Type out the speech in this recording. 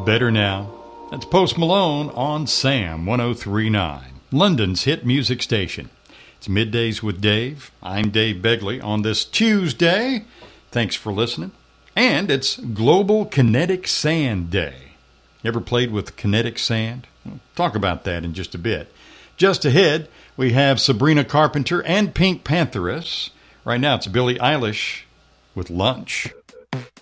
Better Now. That's Post Malone on Sam 1039, London's hit music station. It's Middays with Dave. I'm Dave Begley on this Tuesday. Thanks for listening. And it's Global Kinetic Sand Day. You ever played with kinetic sand? We'll talk about that in just a bit. Just ahead, we have Sabrina Carpenter and Pink Pantheress. Right now, it's Billie Eilish with Lunch.